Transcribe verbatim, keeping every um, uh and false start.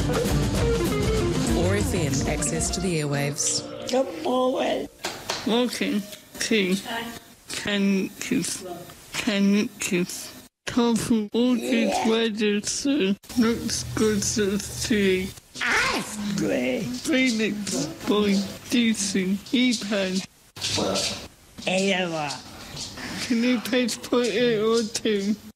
four F M, access to the airwaves. Good morning. Walking, tea, can kiss, can kiss. Tofu, orchid, register, looks good to see. Astrid. Phoenix, boy, decent, E-Pan. Ella. Can you please put it on two?